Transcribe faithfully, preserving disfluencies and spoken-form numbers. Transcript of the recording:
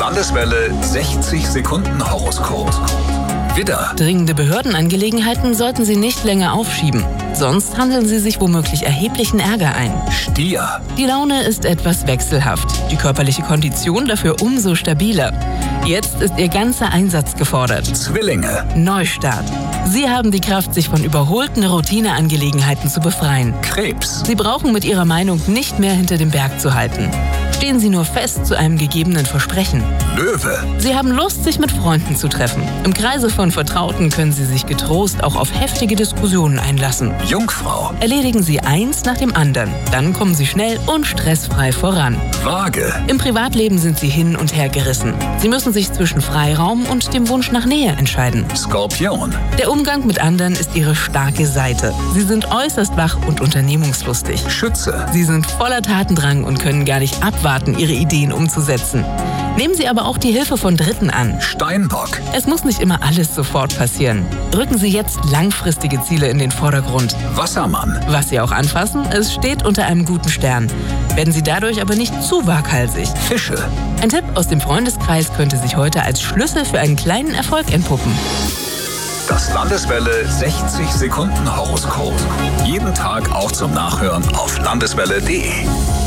Landeswelle sechzig Sekunden Horoskop. Widder. Dringende Behördenangelegenheiten sollten Sie nicht länger aufschieben. Sonst handeln Sie sich womöglich erheblichen Ärger ein. Stier. Die Laune ist etwas wechselhaft, die körperliche Kondition dafür umso stabiler. Jetzt ist Ihr ganzer Einsatz gefordert. Zwillinge. Neustart. Sie haben die Kraft, sich von überholten Routineangelegenheiten zu befreien. Krebs. Sie brauchen mit Ihrer Meinung nicht mehr hinter dem Berg zu halten. Stehen Sie nur fest zu einem gegebenen Versprechen. Löwe. Sie haben Lust, sich mit Freunden zu treffen. Im Kreise von Vertrauten können Sie sich getrost auch auf heftige Diskussionen einlassen. Jungfrau. Erledigen Sie eins nach dem anderen. Dann kommen Sie schnell und stressfrei voran. Waage. Im Privatleben sind Sie hin und her gerissen. Sie müssen sich zwischen Freiraum und dem Wunsch nach Nähe entscheiden. Skorpion. Der Umgang mit anderen ist Ihre starke Seite. Sie sind äußerst wach und unternehmungslustig. Schütze. Sie sind voller Tatendrang und können gar nicht abwarten, Ihre Ideen umzusetzen. Nehmen Sie aber auch die Hilfe von Dritten an. Steinbock. Es muss nicht immer alles sofort passieren. Rücken Sie jetzt langfristige Ziele in den Vordergrund. Wassermann. Was Sie auch anfassen, es steht unter einem guten Stern. Werden Sie dadurch aber nicht zu waghalsig. Fische. Ein Tipp aus dem Freundeskreis könnte sich heute als Schlüssel für einen kleinen Erfolg entpuppen. Das Landeswelle sechzig Sekunden Horoskop. Jeden Tag auch zum Nachhören auf landeswelle punkt de.